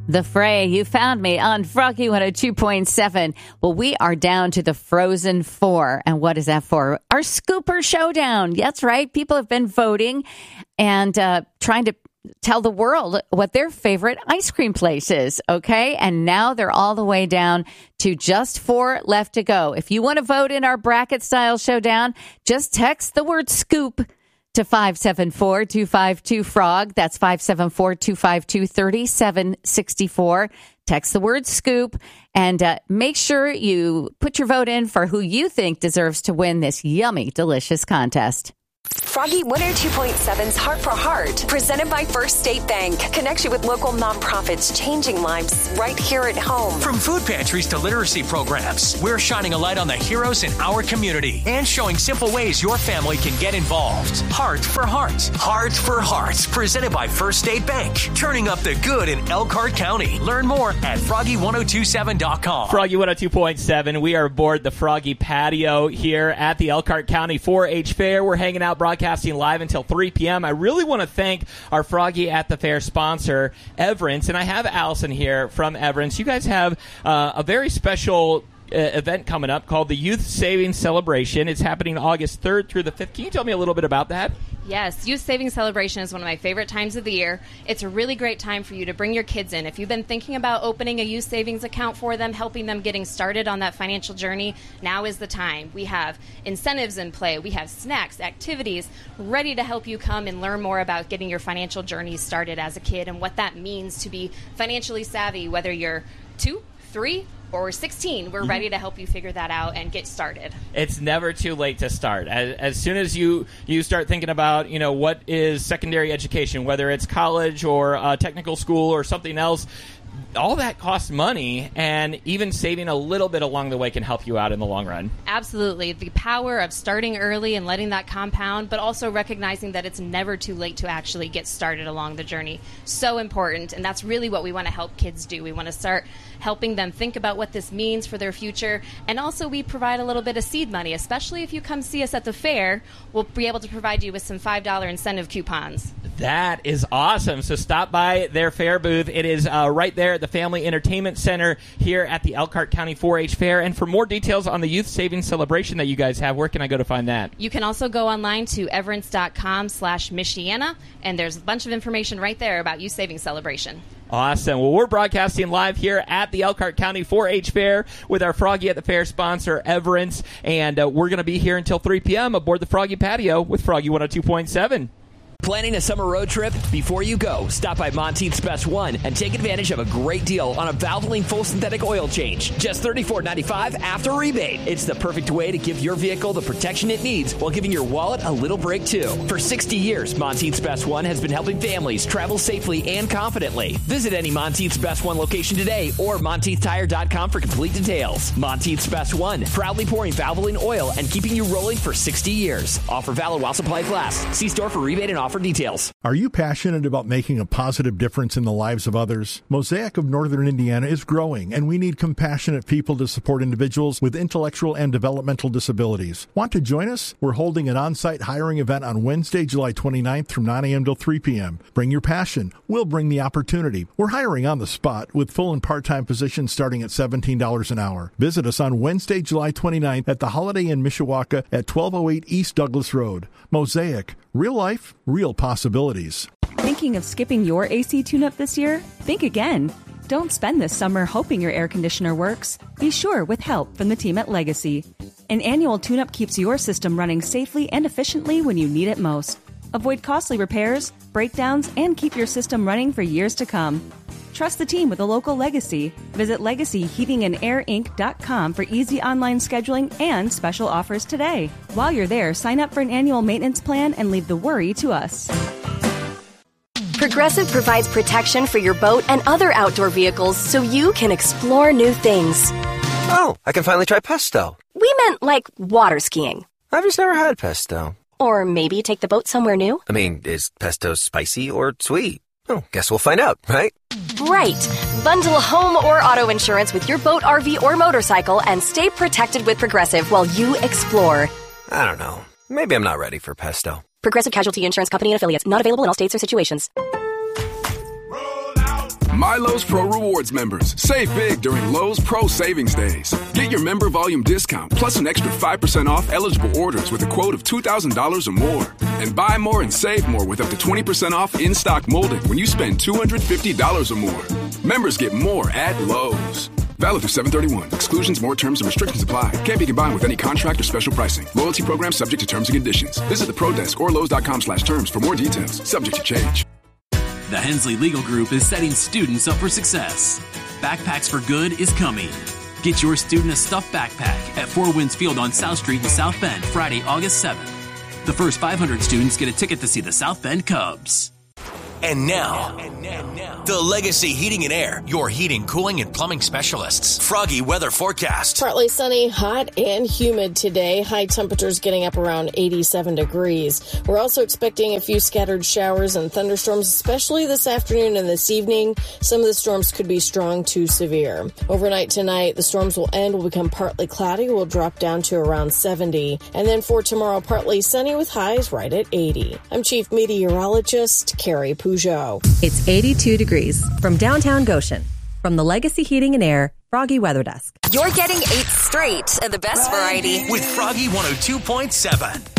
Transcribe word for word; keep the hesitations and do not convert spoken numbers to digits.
The Fray, you found me on Froggy one oh two point seven. Well, we are down to the Frozen Four. And what is that for? Our Scooper Showdown. That's right. People have been voting and uh, trying to tell the world what their favorite ice cream place is. Okay. And now they're all the way down to just four left to go. If you want to vote in our bracket style showdown, just text the word scoop to five seven four, two five two, frog. That's five seven four, two five two, three seven six four. Text the word scoop and uh, make sure you put your vote in for who you think deserves to win this yummy, delicious contest. Froggy one oh two point seven's Heart for Heart, presented by First State Bank. Connection with local nonprofits, changing lives right here at home. From food pantries to literacy programs, we're shining a light on the heroes in our community and showing simple ways your family can get involved. Heart for Heart. Heart for Heart, presented by First State Bank. Turning up the good in Elkhart County. Learn more at froggy ten twenty-seven dot com. Froggy one oh two point seven. We are aboard the Froggy patio here at the Elkhart County four H Fair. We're hanging out, broadcasting live until three p.m. I really want to thank our Froggy at the Fair sponsor, Everence, and I have Allison here from Everence. You guys have uh, a very special uh, event coming up called the Youth Savings Celebration. It's happening August third through the fifth. Can you tell me a little bit about that? Yes, Youth Savings Celebration is one of my favorite times of the year. It's a really great time for you to bring your kids in. If you've been thinking about opening a youth savings account for them, helping them getting started on that financial journey, now is the time. We have incentives in play. We have snacks, activities, ready to help you come and learn more about getting your financial journey started as a kid and what that means to be financially savvy, whether you're two, three, or sixteen, we're ready to help you figure that out and get started. It's never too late to start. As, as soon as you, you start thinking about, you know, what is secondary education, whether it's college or uh, technical school or something else, all that costs money, and even saving a little bit along the way can help you out in the long run. Absolutely. The power of starting early and letting that compound, but also recognizing that it's never too late to actually get started along the journey. So important, and that's really what we want to help kids do. We want to start helping them think about what this means for their future, and also we provide a little bit of seed money, especially if you come see us at the fair. We'll be able to provide you with some five dollar incentive coupons. That is awesome. So stop by their fair booth. It is uh, right there at the Family Entertainment Center here at the Elkhart County four H Fair. And for more details on the Youth Savings Celebration that you guys have, where can I go to find that? You can also go online to everence.com slash Michiana, and there's a bunch of information right there about Youth Savings Celebration. Awesome. Well, we're broadcasting live here at the Elkhart County four H Fair with our Froggy at the Fair sponsor, Everence, and uh, we're going to be here until three p.m. aboard the Froggy patio with Froggy one oh two point seven. Planning a summer road trip? Before you go, stop by Monteith's Best One and take advantage of a great deal on a Valvoline full synthetic oil change. Just thirty-four ninety-five after rebate. It's the perfect way to give your vehicle the protection it needs while giving your wallet a little break, too. For sixty years, Monteith's Best One has been helping families travel safely and confidently. Visit any Monteith's Best One location today or Monteith Tire dot com for complete details. Monteith's Best One, proudly pouring Valvoline oil and keeping you rolling for sixty years. Offer valid while supplies last. See store for rebate and offer details. Are you passionate about making a positive difference in the lives of others? Mosaic of Northern Indiana is growing, and we need compassionate people to support individuals with intellectual and developmental disabilities. Want to join us? We're holding an on-site hiring event on Wednesday, July twenty-ninth from nine a.m. till three p.m. Bring your passion. We'll bring the opportunity. We're hiring on the spot with full and part-time positions starting at seventeen dollars an hour. Visit us on Wednesday, July twenty-ninth at the Holiday Inn Mishawaka at twelve oh eight East Douglas Road. Mosaic. Real life, real possibilities. Thinking of skipping your A C tune-up this year? Think again. Don't spend this summer hoping your air conditioner works. Be sure with help from the team at Legacy. An annual tune-up keeps your system running safely and efficiently when you need it most. Avoid costly repairs, breakdowns, and keep your system running for years to come. Trust the team with a local Legacy. Visit legacy heating and air inc dot com for easy online scheduling and special offers today. While you're there, sign up for an annual maintenance plan and leave the worry to us. Progressive provides protection for your boat and other outdoor vehicles so you can explore new things. Oh, I can finally try pesto. We meant like water skiing. I've just never had pesto. Or maybe take the boat somewhere new. I mean, is pesto spicy or sweet? Oh, guess we'll find out, right? Right. Bundle home or auto insurance with your boat, R V, or motorcycle and stay protected with Progressive while you explore. I don't know. Maybe I'm not ready for pesto. Progressive Casualty Insurance Company and Affiliates. Not available in all states or situations. My Lowe's Pro Rewards members, save big during Lowe's Pro Savings Days. Get your member volume discount plus an extra five percent off eligible orders with a quote of two thousand dollars or more. And buy more and save more with up to twenty percent off in-stock molding when you spend two hundred fifty dollars or more. Members get more at Lowe's. Valid through seven thirty-one. Exclusions, more terms, and restrictions apply. Can't be combined with any contract or special pricing. Loyalty program subject to terms and conditions. Visit the Pro Desk or Lowe's.com slash terms for more details. Subject to change. The Hensley Legal Group is setting students up for success. Backpacks for Good is coming. Get your student a stuffed backpack at Four Winds Field on South Street in South Bend, Friday, August seventh. The first five hundred students get a ticket to see the South Bend Cubs. And now, and now, the Legacy Heating and Air, your heating, cooling, and plumbing specialists. Froggy weather forecast. Partly sunny, hot, and humid today. High temperatures getting up around eighty-seven degrees. We're also expecting a few scattered showers and thunderstorms, especially this afternoon and this evening. Some of the storms could be strong to severe. Overnight tonight, the storms will end, will become partly cloudy, will drop down to around seventy. And then for tomorrow, partly sunny with highs right at eighty. I'm Chief Meteorologist Carrie Pugh. It's eighty-two degrees from downtown Goshen. From the Legacy Heating and Air Froggy Weather Desk. You're getting eight straight of the best variety with Froggy one oh two point seven.